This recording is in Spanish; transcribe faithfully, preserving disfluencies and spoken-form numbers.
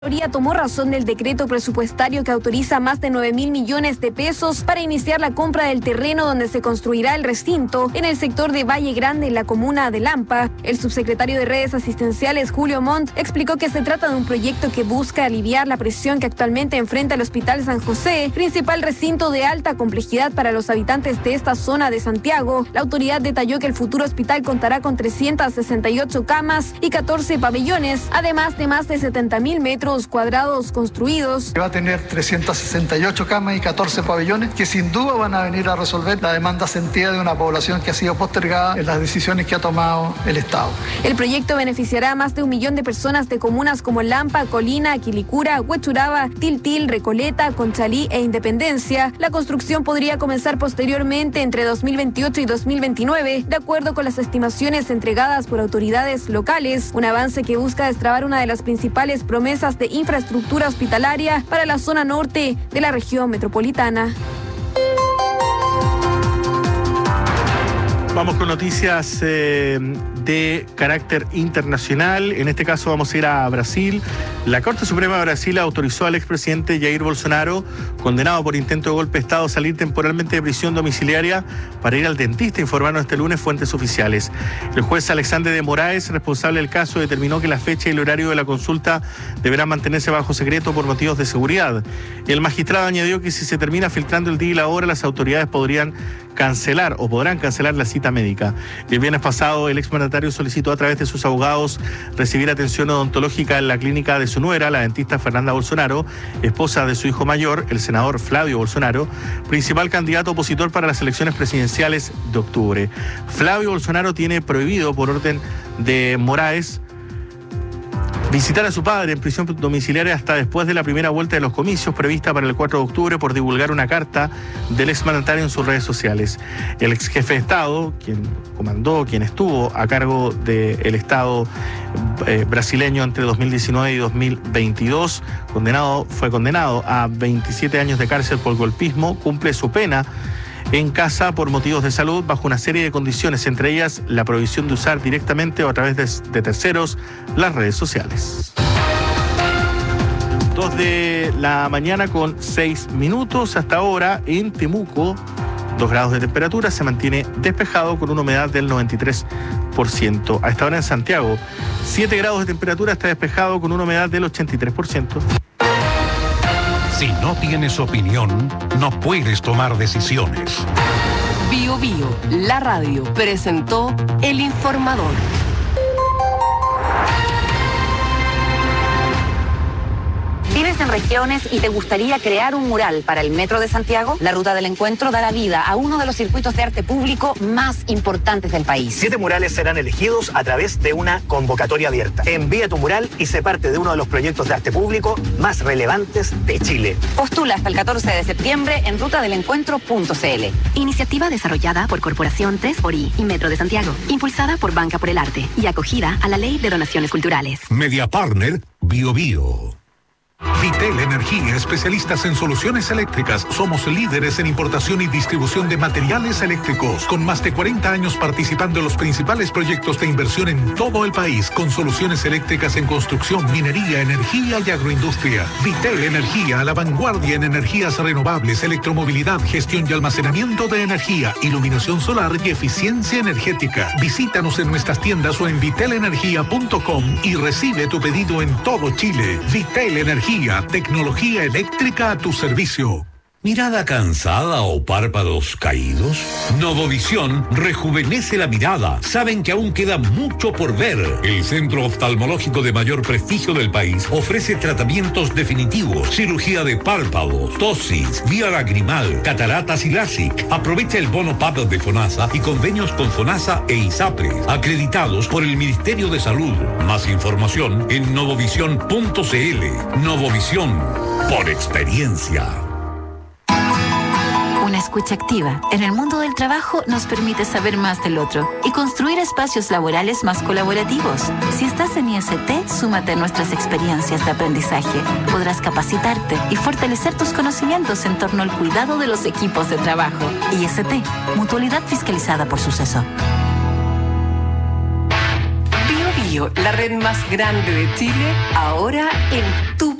La Contraloría tomó razón del decreto presupuestario que autoriza más de nueve mil millones de pesos para iniciar la compra del terreno donde se construirá el recinto en el sector de Valle Grande, en la comuna de Lampa. El subsecretario de Redes Asistenciales, Julio Montt, explicó que se trata de un proyecto que busca aliviar la presión que actualmente enfrenta el Hospital San José, principal recinto de alta complejidad para los habitantes de esta zona de Santiago. La autoridad detalló que el futuro hospital contará con trescientas sesenta y ocho camas y catorce pabellones, además de más de setenta mil metros cuadrados construidos. Va a tener trescientas sesenta y ocho camas y catorce pabellones que sin duda van a venir a resolver la demanda sentida de una población que ha sido postergada en las decisiones que ha tomado el Estado. El proyecto beneficiará a más de un millón de personas de comunas como Lampa, Colina, Quilicura, Huechuraba, Tiltil, Recoleta, Conchalí e Independencia. La construcción podría comenzar posteriormente entre dos mil veintiocho y dos mil veintinueve, de acuerdo con las estimaciones entregadas por autoridades locales. Un avance que busca destrabar una de las principales promesas de infraestructura hospitalaria para la zona norte de la región metropolitana. Vamos con noticias eh, de carácter internacional. En este caso vamos a ir a Brasil. La Corte Suprema de Brasil autorizó al expresidente Jair Bolsonaro, condenado por intento de golpe de Estado, a salir temporalmente de prisión domiciliaria para ir al dentista, informaron este lunes fuentes oficiales. El juez Alexandre de Moraes, responsable del caso, determinó que la fecha y el horario de la consulta deberán mantenerse bajo secreto por motivos de seguridad. El magistrado añadió que si se termina filtrando el día y la hora, las autoridades podrían cancelar o podrán cancelar la cita médica. El viernes pasado, el exmandatario solicitó a través de sus abogados recibir atención odontológica en la clínica de su nuera, la dentista Fernanda Bolsonaro, esposa de su hijo mayor, el senador Flavio Bolsonaro, principal candidato opositor para las elecciones presidenciales de octubre. Flavio Bolsonaro tiene prohibido, por orden de Moraes, visitar a su padre en prisión domiciliaria hasta después de la primera vuelta de los comicios prevista para el cuatro de octubre por divulgar una carta del exmandatario en sus redes sociales. El ex jefe de Estado, quien comandó, quien estuvo a cargo del Estado eh, brasileño entre dos mil diecinueve y dos mil veintidós, condenado, fue condenado a veintisiete años de cárcel por golpismo, cumple su pena en casa por motivos de salud bajo una serie de condiciones, entre ellas la prohibición de usar directamente o a través de, de terceros las redes sociales. Dos de la mañana con seis minutos. Hasta ahora en Temuco, dos grados de temperatura, se mantiene despejado con una humedad del noventa y tres por ciento. A esta hora en Santiago, siete grados de temperatura, está despejado con una humedad del ochenta y tres por ciento. Si no tienes opinión, no puedes tomar decisiones. Bio Bio, la radio, presentó El Informador. ¿Vives en regiones y te gustaría crear un mural para el Metro de Santiago? La Ruta del Encuentro dará vida a uno de los circuitos de arte público más importantes del país. Siete murales serán elegidos a través de una convocatoria abierta. Envía tu mural y sé parte de uno de los proyectos de arte público más relevantes de Chile. Postula hasta el catorce de septiembre en ruta del encuentro punto c l. Iniciativa desarrollada por Corporación tres por I y Metro de Santiago, impulsada por Banca por el Arte y acogida a la Ley de Donaciones Culturales. Media Partner, Bio Bio. Vitel Energía, especialistas en soluciones eléctricas. Somos líderes en importación y distribución de materiales eléctricos, con más de cuarenta años participando en los principales proyectos de inversión en todo el país, con soluciones eléctricas en construcción, minería, energía y agroindustria. Vitel Energía, a la vanguardia en energías renovables, electromovilidad, gestión y almacenamiento de energía, iluminación solar y eficiencia energética. Visítanos en nuestras tiendas o en vitel energía punto com y recibe tu pedido en todo Chile. Vitel Energía, tecnología eléctrica a tu servicio. ¿Mirada cansada o párpados caídos? Novovisión rejuvenece la mirada. Saben que aún queda mucho por ver. El centro oftalmológico de mayor prestigio del país ofrece tratamientos definitivos, cirugía de párpados, tosis, vía lagrimal, cataratas y LASIK. Aprovecha el bono P A P de FONASA y convenios con FONASA e ISAPRES, acreditados por el Ministerio de Salud. Más información en novovisión punto c l. Novovisión, por experiencia. Una escucha activa en el mundo del trabajo nos permite saber más del otro y construir espacios laborales más colaborativos. Si estás en I S T, súmate a nuestras experiencias de aprendizaje. Podrás capacitarte y fortalecer tus conocimientos en torno al cuidado de los equipos de trabajo. I S T, mutualidad fiscalizada por Suceso. Bio Bio. Bio, la red más grande de Chile, ahora en tu